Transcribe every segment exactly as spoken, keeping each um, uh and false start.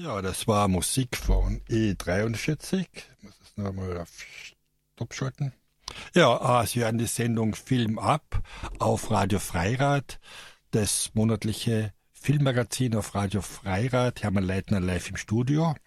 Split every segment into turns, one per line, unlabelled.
Ja, das war Musik von E dreiundvierzig. Ich muss das nochmal auf Stopp schalten. Ja, äh, Sie hören die Sendung Film ab auf Radio Freirad, das monatliche Filmmagazin auf Radio Freirad. Hermann Leitner live im Studio.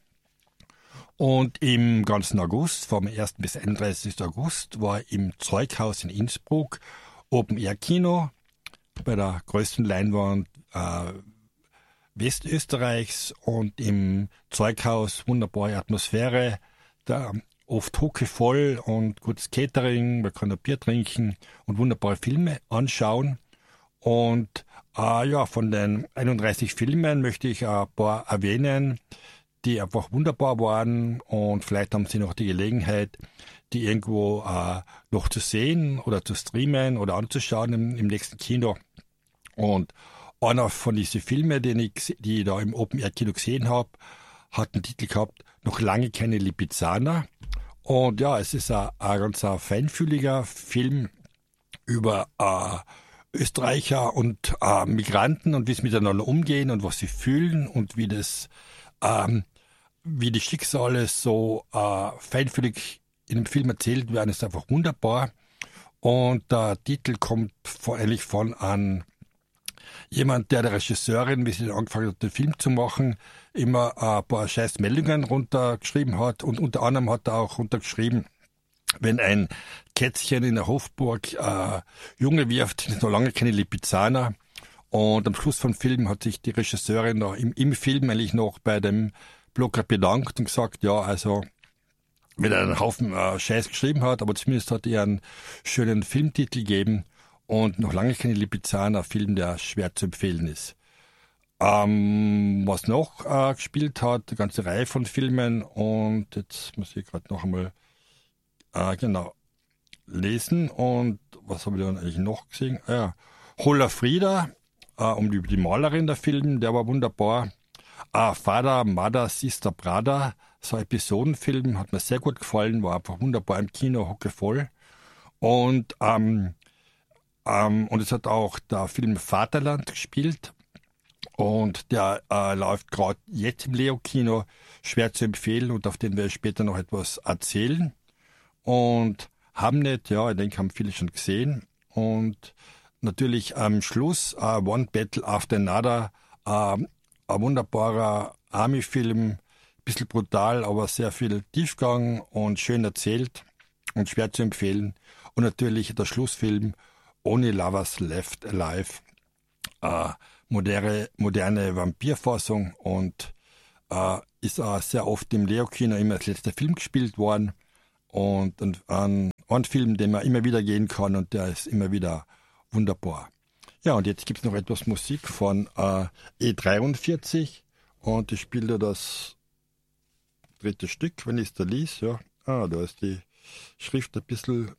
Und im ganzen August, vom ersten bis einunddreißigsten August, war im Zeughaus in Innsbruck Open-Air-Kino bei der größten Leinwand äh, Westösterreichs, und im Zeughaus wunderbare Atmosphäre, da oft huckevoll und gutes Catering, man kann ein Bier trinken und wunderbare Filme anschauen. Und äh, ja, von den einunddreißig Filmen möchte ich ein paar erwähnen, die einfach wunderbar waren, und vielleicht haben Sie noch die Gelegenheit, die irgendwo äh, noch zu sehen oder zu streamen oder anzuschauen im, im nächsten Kino. Und einer von diesen Filmen, den ich, die ich da im Open-Air-Kino gesehen habe, hat einen Titel gehabt, noch lange keine Lipizzaner. Und ja, es ist ein, ein ganz ein feinfühliger Film über äh, Österreicher und äh, Migranten und wie sie miteinander umgehen und was sie fühlen und wie das, ähm, wie die Schicksale so äh, feinfühlig in dem Film erzählt werden, ist einfach wunderbar. Und der Titel kommt von, eigentlich von einem jemand, der der Regisseurin, wie sie dann angefangen hat, den Film zu machen, immer ein paar scheiß Meldungen runtergeschrieben hat, und unter anderem hat er auch runtergeschrieben, wenn ein Kätzchen in der Hofburg äh, Junge wirft, sind noch lange keine Lipizzaner. Und am Schluss vom Film hat sich die Regisseurin noch im, im Film eigentlich noch bei dem Blogger bedankt und gesagt, ja, also wenn er einen Haufen äh, Scheiß geschrieben hat, aber zumindest hat er einen schönen Filmtitel gegeben. Und noch lange keine Lipizzaner, ein Film, der schwer zu empfehlen ist. Ähm, was noch äh, gespielt hat, eine ganze Reihe von Filmen, und jetzt muss ich gerade noch einmal äh, genau lesen. Und was habe ich dann eigentlich noch gesehen? Ah, ja. Holla Frieda, äh, um die, die Malerin der Film, der war wunderbar. Äh, Father, Mother, Sister, Brother, so ein Episodenfilm, hat mir sehr gut gefallen, war einfach wunderbar im Kino, hockevoll. Und ähm, Um, und es hat auch der Film Vaterland gespielt, und der äh, läuft gerade jetzt im Leo-Kino, schwer zu empfehlen, und auf den werde ich später noch etwas erzählen. Und Hamnet, ja, ich denke, haben viele schon gesehen. Und natürlich am Schluss uh, One Battle After Another, uh, ein wunderbarer Army-Film, bisschen brutal, aber sehr viel Tiefgang und schön erzählt und schwer zu empfehlen. Und natürlich der Schlussfilm Only Lovers Left Alive, äh, moderne, moderne Vampirfassung, und äh, ist auch sehr oft im Leo-Kino immer als letzter Film gespielt worden, und ein, ein, ein Film, den man immer wieder gehen kann, und der ist immer wieder wunderbar. Ja, und jetzt gibt es noch etwas Musik von äh, E dreiundvierzig, und ich spiele das dritte Stück, wenn ich es da lese. Ja. Ah, da ist die Schrift ein bisschen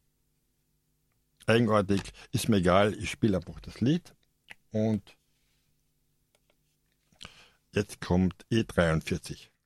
eigenartig, ist mir egal, ich spiele einfach das Lied, und jetzt kommt E dreiundvierzig.